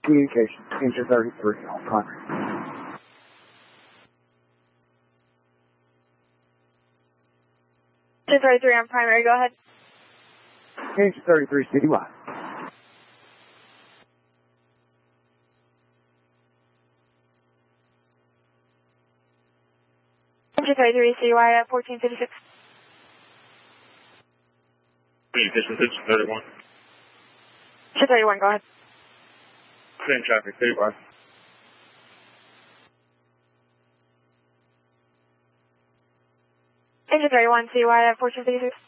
Communication, engine 33 on primary. Engine 33 on primary, go ahead. Engine 33 citywide. Engine 33 CY at 1456. Communications, engine 31. Engine 31, go ahead. Same traffic, citywide. Engine 31 CY at 1456.